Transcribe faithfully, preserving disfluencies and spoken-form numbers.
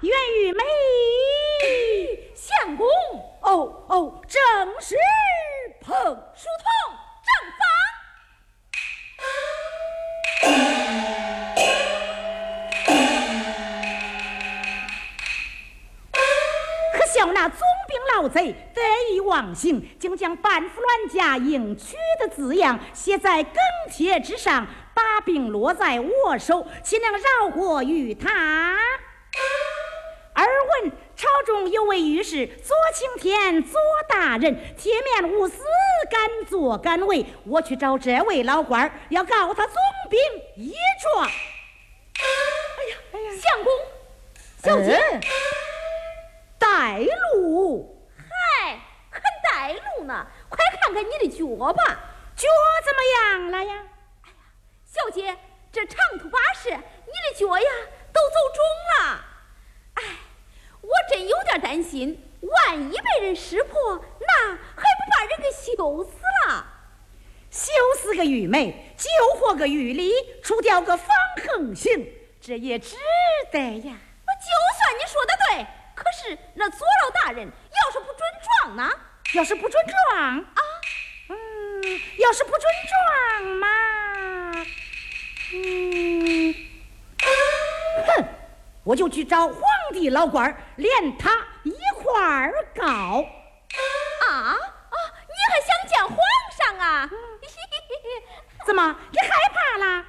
元玉梅。 相公， 哦哦，正是彭书童正房。 可笑那总兵老贼得意忘形，竟将半副乱家应娶的字样写在更帖之上，把柄落在我手，岂能饶过于他？耳闻朝中有位御史左青天左大人，铁面无私，敢作敢为，我去找这位老官，要告他总兵一状。 哎呀，哎呀，相公，小姐。 嗯，带路。 嗨，还带路呢？快看看你的脚吧， 脚怎么样了呀？ 哎呀，小姐，这长途跋涉，你的脚呀都走肿了。哎，我真有点担心，万一被人识破，那还不把人给羞死了？ 羞死个玉梅，救活个玉梨，除掉个方横行，这也值得呀。 就算你说的对，可是那左老大人要是不准状呢？ 要是不准状啊， 嗯，要是不准状嘛，嗯，哼，我就去找皇帝老官，连他一块儿告。 啊啊！你还想见皇上啊？ 怎么，你害怕了？